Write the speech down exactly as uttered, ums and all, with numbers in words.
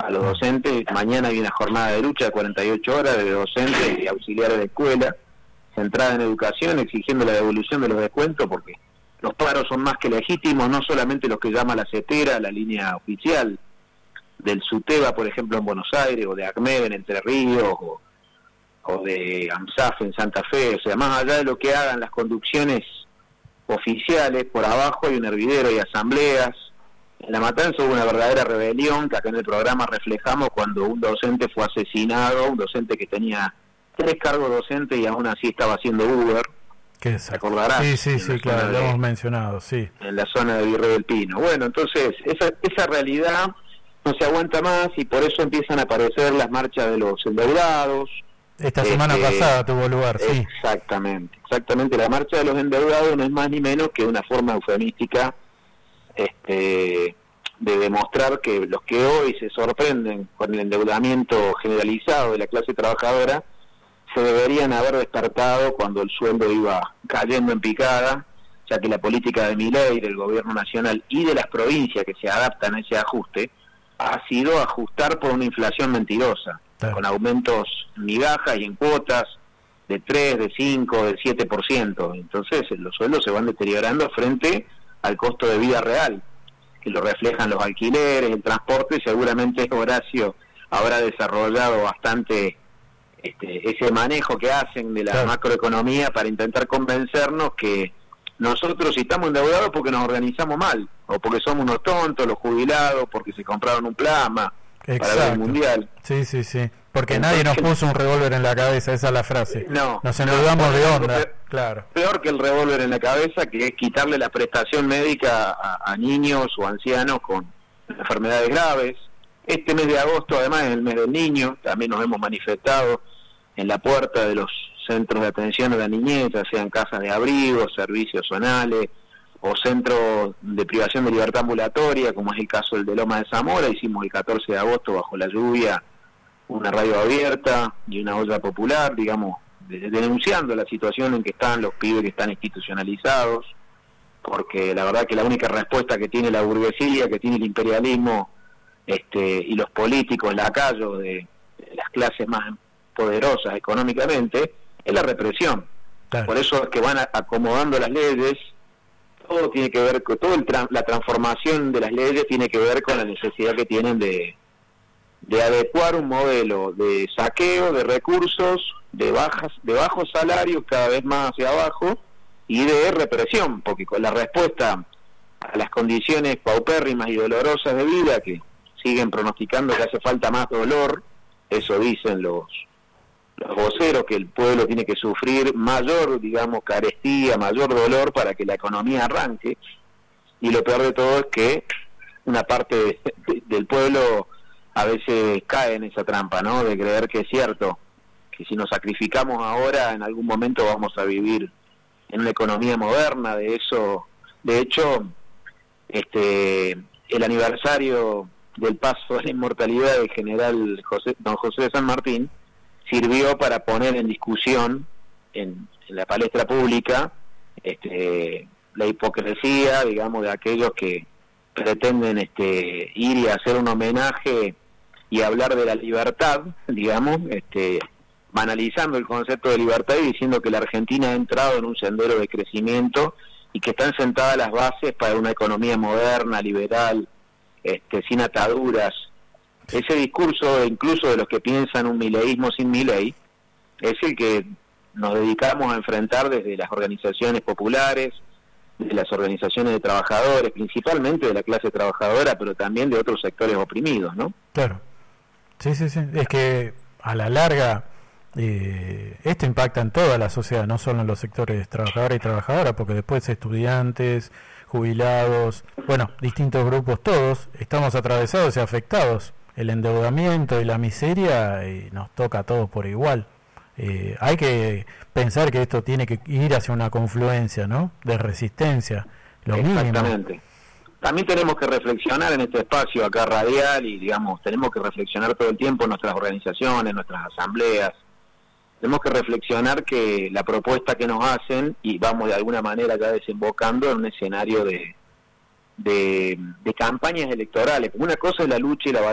a los docentes. Mañana hay una jornada de lucha de cuarenta y ocho horas de docentes y auxiliares de escuela, centrada en educación, exigiendo la devolución de los descuentos, porque los paros son más que legítimos, no solamente los que llama la CETERA, la línea oficial del SUTEBA, por ejemplo, en Buenos Aires, o de ACMED en Entre Ríos, o, o de AMSAF en Santa Fe. O sea, más allá de lo que hagan las conducciones oficiales, por abajo hay un hervidero y asambleas. En La Matanza hubo una verdadera rebelión, que acá en el programa reflejamos cuando un docente fue asesinado, un docente que tenía tres cargos docentes y aún así estaba haciendo Uber. ¿Qué ¿Te acordarás? Sí, sí, sí, claro, lo hemos mencionado, sí. En la zona de Virrey del Pino. Bueno, entonces, esa, esa realidad no se aguanta más y por eso empiezan a aparecer las marchas de los endeudados. Esta semana este, pasada tuvo lugar, sí. Exactamente, exactamente. La marcha de los endeudados no es más ni menos que una forma eufemística este, de demostrar que los que hoy se sorprenden con el endeudamiento generalizado de la clase trabajadora se deberían haber despertado cuando el sueldo iba cayendo en picada, ya que la política de Milei, del gobierno nacional y de las provincias que se adaptan a ese ajuste, ha sido ajustar por una inflación mentirosa, claro, con aumentos migajas y en cuotas de tres, de cinco, del siete por ciento. Entonces los sueldos se van deteriorando frente al costo de vida real, que lo reflejan los alquileres, el transporte. Seguramente Horacio habrá desarrollado bastante este, ese manejo que hacen de la claro. macroeconomía para intentar convencernos que nosotros si estamos endeudados porque nos organizamos mal, o porque somos unos tontos, los jubilados, porque se compraron un plasma Exacto. para ver el mundial. Sí, sí, sí. Porque Entonces, nadie nos puso un revólver en la cabeza, esa es la frase. No. Nos endeudamos no, de onda, peor, claro. Peor que el revólver en la cabeza, que es quitarle la prestación médica a, a niños o ancianos con enfermedades graves. Este mes de agosto, además, es el mes del niño, también nos hemos manifestado en la puerta de los centros de atención a la niñez, ya sean casas de abrigo, servicios zonales o centros de privación de libertad ambulatoria, como es el caso del de Loma de Zamora. Hicimos el catorce de agosto bajo la lluvia una radio abierta y una olla popular, digamos, de, denunciando la situación en que están los pibes que están institucionalizados, porque la verdad que la única respuesta que tiene la burguesía, que tiene el imperialismo este, y los políticos, lacayos de, de las clases más poderosas económicamente, es la represión. Claro. Por eso es que van a, acomodando las leyes. Todo tiene que ver con todo el tra la transformación de las leyes tiene que ver con la necesidad que tienen de de adecuar un modelo de saqueo de recursos de bajas de bajos salarios cada vez más hacia abajo y de represión, porque con la respuesta a las condiciones paupérrimas y dolorosas de vida que siguen pronosticando que hace falta más dolor, eso dicen los los voceros, que el pueblo tiene que sufrir mayor, digamos, carestía, mayor dolor para que la economía arranque, y lo peor de todo es que una parte de, de, del pueblo a veces cae en esa trampa, ¿no?, de creer que es cierto, que si nos sacrificamos ahora, en algún momento vamos a vivir en una economía moderna. De eso, de hecho, este el aniversario del paso a la inmortalidad del general José, don José de San Martín, sirvió para poner en discusión en, en la palestra pública este, la hipocresía, digamos, de aquellos que pretenden este, ir y hacer un homenaje y hablar de la libertad, digamos, este, banalizando el concepto de libertad y diciendo que la Argentina ha entrado en un sendero de crecimiento y que están sentadas las bases para una economía moderna, liberal, este, sin ataduras. Ese discurso, incluso de los que piensan un mileísmo sin Milei, es el que nos dedicamos a enfrentar desde las organizaciones populares, de las organizaciones de trabajadores, principalmente de la clase trabajadora, pero también de otros sectores oprimidos, ¿no? Claro. Sí, sí, sí. Es que a la larga eh, esto impacta en toda la sociedad, no solo en los sectores trabajadores y trabajadoras, porque después estudiantes, jubilados, bueno, distintos grupos, todos estamos atravesados y afectados. El endeudamiento y la miseria eh, nos toca a todos por igual. Eh, hay que pensar que esto tiene que ir hacia una confluencia, ¿no?, de resistencia, lo Exactamente. mínimo. También tenemos que reflexionar en este espacio acá radial y, digamos, tenemos que reflexionar todo el tiempo en nuestras organizaciones, en nuestras asambleas. Tenemos que reflexionar que la propuesta que nos hacen, y vamos de alguna manera ya desembocando en un escenario de, de, de campañas electorales. Una cosa es la lucha y la